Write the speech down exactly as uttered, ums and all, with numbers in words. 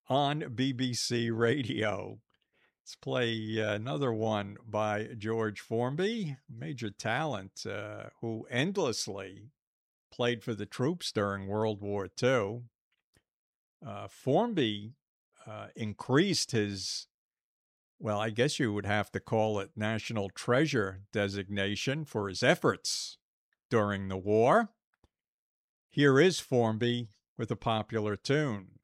on B B C Radio. Let's play uh, another one by George Formby, major talent uh, who endlessly played for the troops during World War Two. Uh, Formby uh, increased his, well, I guess you would have to call it national treasure designation for his efforts during the war. Here is Formby with a popular tune.